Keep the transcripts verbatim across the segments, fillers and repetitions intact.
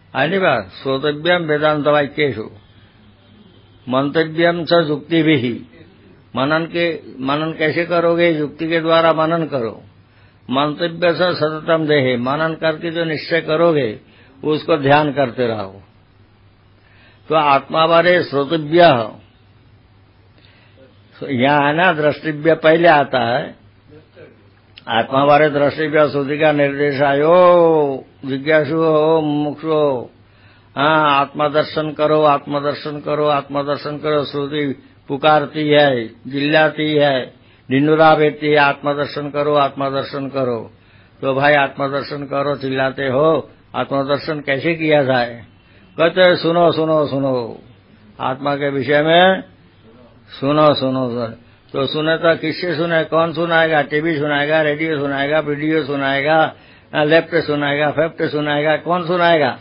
आनी बात श्रोतव्यम वेदांत वाक्येषु मंतव्यम च युक्ति भी। मनन के मनन कैसे करोगे? युक्ति के द्वारा मनन करो। मंतव्य से सततम देहे, मनन करके जो निश्चय करोगे उसको ध्यान करते रहो। तो आत्मा बारे श्रोतव्य, यहाँ है ना द्रष्टव्य पहले आता है। आत्मा बारे द्रष्टव्य श्रुति का निर्देश आयो जिज्ञासु हो मुमुक्षु हो। हाँ, आत्मदर्शन करो, आत्मदर्शन करो, आत्मदर्शन करो। श्रुति पुकारती है, चिल्लाती है, ढिंडोरा बेचती है, आत्मदर्शन करो, आत्मदर्शन करो। तो भाई आत्मदर्शन करो, चिल्लाते हो, आत्मदर्शन कैसे किया जाए? कहते सुनो सुनो सुनो, आत्मा के विषय में सुनो सुनो सुनो। तो सुने तो किससे सुने? कौन सुनाएगा? टीवी सुनाएगा, रेडियो सुनाएगा, वीडियो सुनाएगा, लेफ्ट सुनाएगा, फेफ्ट सुनाएगा, कौन सुनाएगा?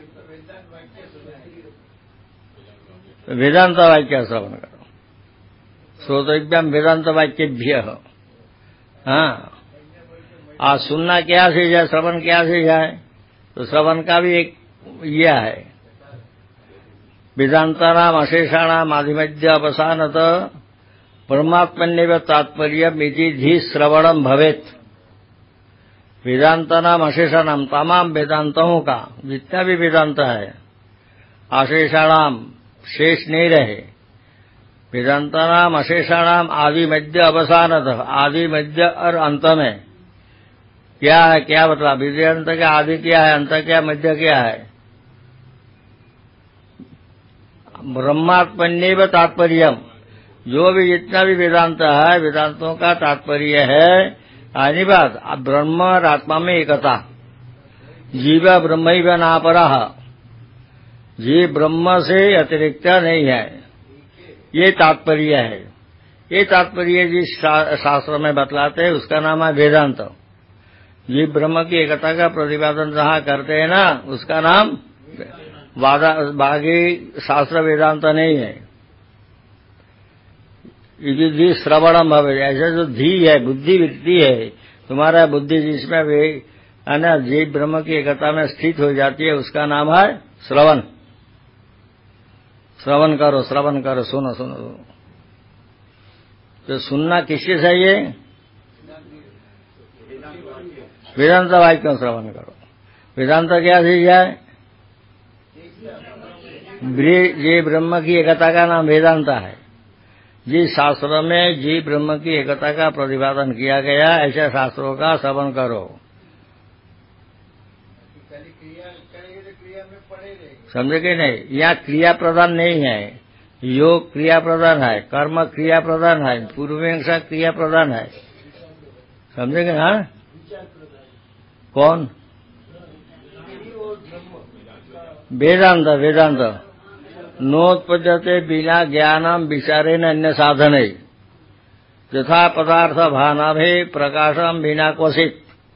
वेदांत वाक्य श्रवण करो। श्रोतव्यम वेदांत वाक्यभ्य। हाँ, आज सुनना क्या चीज है, श्रवण क्या चीज है? तो श्रवण का भी एक यह है, वेदांतानाम अशेषाणाम आधिमध्य अवसानत परमात्मन्येव तात्पर्यम इति धी श्रवणम भवेत। वेदांतानाम अशेषाणाम, तमाम वेदांतों का जितना भी वेदांत है, अशेषाणाम शेष नहीं रहे। वेदांतानाम अशेषाणाम आदि मध्य अवसानत, आदि मध्य और अंत में क्या है? क्या बतला? वेदांत का आदि क्या है, अंत क्या, मध्य क्या है? ब्रह्मात्मन्येव तात्पर्यम, जो भी जितना भी वेदांत है, वेदांतों का तात्पर्य है आनी बात ब्रह्म और आत्मा में एकता। जीव ब्रह्मैव नापरः, जीव ब्रह्म से अतिरिक्त नहीं है, ये तात्पर्य है। ये तात्पर्य जिस शास्त्र में बतलाते हैं उसका नाम है वेदांत। जीव ब्रह्म की एकता का प्रतिपादन जहाँ करते हैं ना, उसका नाम बाकी शास्त्र वेदांत नहीं है। धी श्रवणम भवे, ऐसे जो धी है, बुद्धि वृत्ति है, तुम्हारा बुद्धि जिसमें वे है ना जीव ब्रह्म की एकता में स्थित हो जाती है, उसका नाम है श्रवण। श्रवण करो, श्रवण करो, सुनो सुनो। तो सुनना किससे चाहिए? वेदांत वाक्य श्रवण करो। वेदांत क्या चीज है? जी ब्रह्म की एकता का नाम वेदांत है। जिस शास्त्र में जी ब्रह्म की एकता का प्रतिपादन किया गया, ऐसे शास्त्रों का श्रवण करो। समझे कि नहीं? यहाँ क्रिया प्रधान नहीं है, योग क्रिया प्रधान है, कर्म क्रिया प्रधान है, पूर्वमीमांसा क्रिया प्रधान है। समझेंगे? हाँ, कौन? वेदांत, वेदांत नोत्पद्यते बिना ज्ञानम विचारेण अन्य साधने यथा पदार्थ भानाभे प्रकाशम बिना क्वचित।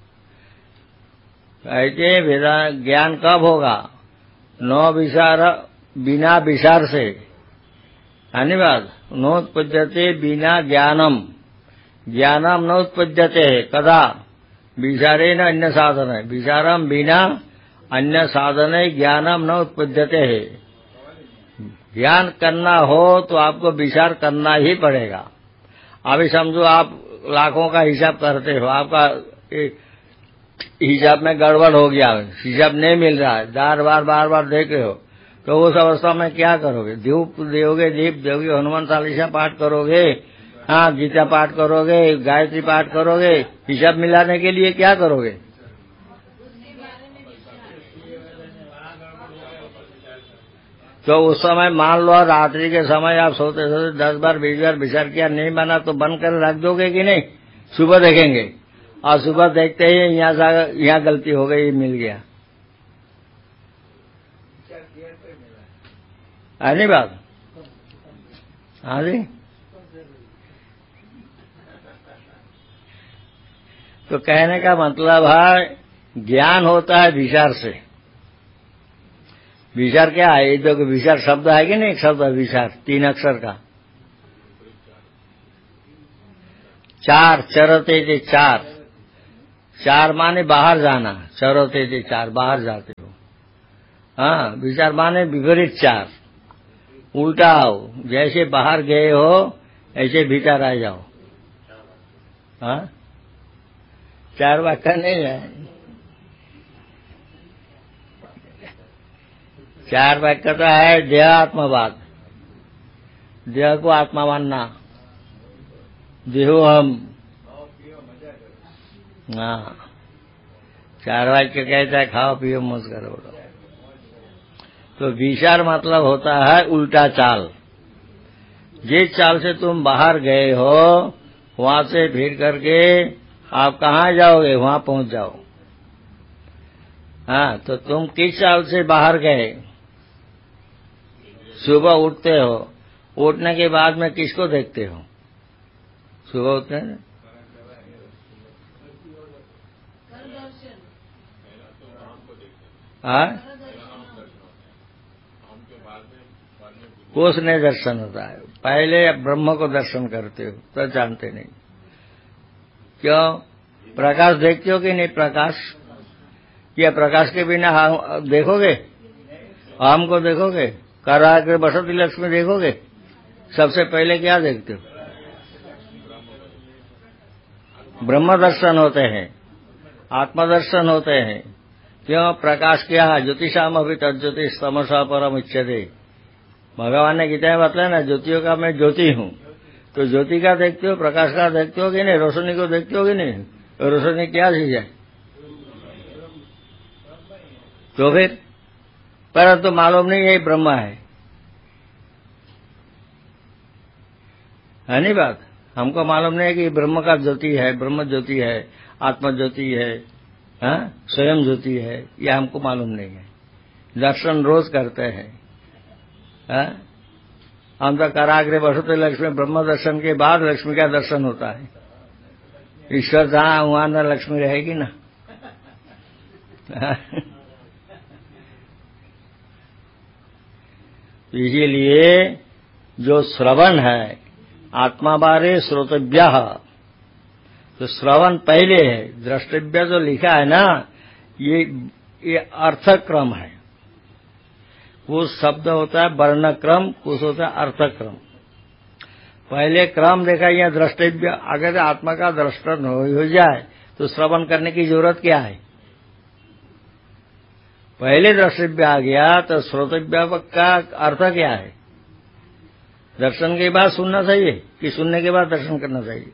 कहते वेदा ज्ञान कब होगा? न विचार, बिना विचार से। धन्यवाद। नोत्पद्यते बिना ज्ञानम, ज्ञानम नोत्पद्यते कदा? विचारेण अन्य साधन, विचारम बिना अन्य साधन ज्ञानम न उत्पद्यते है। ज्ञान करना हो तो आपको विचार करना ही पड़ेगा। अभी समझो आप लाखों का हिसाब करते हो, आपका हिसाब में गड़बड़ हो गया, हिसाब नहीं मिल रहा है, बार बार बार बार देख रहे हो, तो उस अवस्था में क्या करोगे? धूप दोगे, दीप दोगे, हनुमान चालीसा पाठ करोगे, हाँ गीता पाठ करोगे, गायत्री पाठ करोगे, हिसाब मिलाने के लिए क्या करोगे? तो उस समय मान लो रात्रि के समय आप सोते सोते दस बार बीस बार विचार किया, नहीं माना तो बंद कर रख दोगे कि नहीं? सुबह देखेंगे और सुबह देखते ही यहाँ यहाँ गलती हो गई, मिल गया। है नहीं बात? हाँ जी। तो कहने का मतलब है ज्ञान होता है विचार से। विचार क्या है? ये जो विचार शब्द है कि नहीं? एक शब्द है विचार, तीन अक्षर का। चार, चरते थे चार, चार माने बाहर जाना, चरते थे चार, बाहर जाते हो। हाँ, विचार माने विपरीत चार, उल्टा आओ, जैसे बाहर गए हो ऐसे भीतर आ जाओ। हाँ, चार वाक्य नहीं है, चार वाक्य तो है देह आत्मवाद, देह को आत्मा मानना, देहो हम। हाँ, चार वाक्य कहता है खाओ पियो मौज करो। तो विचार मतलब होता है उल्टा चाल। जिस चाल से तुम बाहर गए हो वहां से फिर करके आप कहाँ जाओगे, वहां पहुंच जाओ। हाँ, तो तुम किस चाल से बाहर गए? सुबह उठते हो, उठने के बाद में किसको देखते हो? सुबह उठते हैं हाँ, कोष ने दर्शन होता है। पहले ब्रह्म को दर्शन करते हो तो जानते नहीं। क्यों? प्रकाश देखते हो कि नहीं? प्रकाश, क्या प्रकाश के बिना हम देखोगे? आम को देखोगे? करा के बसंती लक्ष्मी देखोगे? सबसे पहले क्या देखते हो? ब्रह्म दर्शन होते हैं, आत्मदर्शन होते हैं। क्यों? प्रकाश क्या है? ज्योतिषाम अभी तज्ज्योतिष तमसा परम उच्यते। भगवान ने गीता में बताया ना, ज्योतियों का मैं ज्योति हूँ। तो ज्योति का देखते हो, प्रकाश का देखते हो कि नहीं? रोशनी को देखते हो कि नहीं? तो रोशनी क्या चीज है? तो फिर पर तो मालूम नहीं ये ब्रह्म है, है नहीं बात? हमको मालूम नहीं है कि ब्रह्म का ज्योति है, ब्रह्म ज्योति है, आत्मा ज्योति है, हाँ, स्वयं ज्योति है, ये हमको मालूम नहीं है। दर्शन रोज करते हैं। हाँ? हम तो कराग्रे बसते लक्ष्मी, ब्रह्म दर्शन के बाद लक्ष्मी का दर्शन होता है। ईश्वर जहां वहां न लक्ष्मी रहेगी ना। इसीलिए जो श्रवण है आत्मा बारे श्रोतव्य, तो श्रवण पहले है, द्रष्टव्य जो लिखा है ना, ये ये अर्थक्रम है। कुछ शब्द होता है वर्ण क्रम, कुछ होता है अर्थक्रम। पहले क्रम देखा, यह द्रष्टव्य, अगर आत्मा का दर्शन हो जाए तो श्रवण करने की जरूरत क्या है? पहले द्रष्टव्य आ गया तो श्रोतव्य का अर्थ क्या है? दर्शन के बाद सुनना चाहिए कि सुनने के बाद दर्शन करना चाहिए?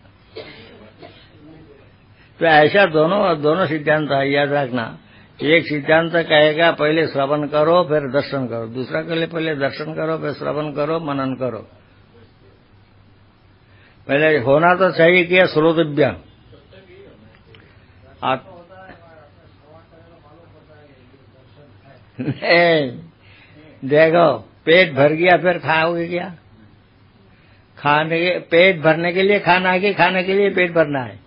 तो ऐसा दोनों दोनों सिद्धांत है, याद रखना। एक सिद्धांत कहेगा पहले श्रवण करो फिर दर्शन करो, दूसरा कहे पहले दर्शन करो फिर श्रवण करो, मनन करो। पहले होना तो चाहिए कि श्रोतव्य। आप देखो, पेट भर गया फिर खाओगे क्या? खाने के पेट भरने के लिए खाना है कि खाने के लिए पेट भरना है?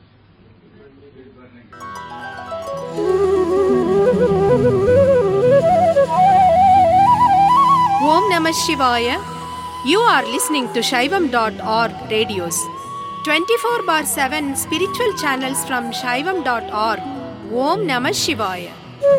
Om Namah Shivaya. You are listening to Shaivam dot org radios. twenty-four bar seven spiritual channels from Shaivam dot org. Om Namah Shivaya.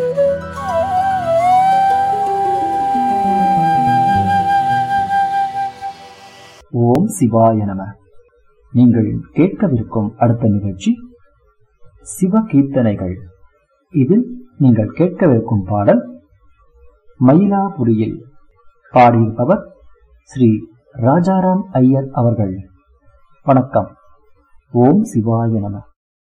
ஓம் சிவாய நம. நீங்கள் கேட்கவிருக்கும் அடுத்த நிகழ்ச்சி சிவ கீர்த்தனைகள். இதில் நீங்கள் கேட்கவிருக்கும் பாடல் மயிலாபுரியில். பாடியிருப்பவர் ஸ்ரீ ராஜாராம் ஐயர் அவர்கள். வணக்கம். ஓம் சிவாய நம.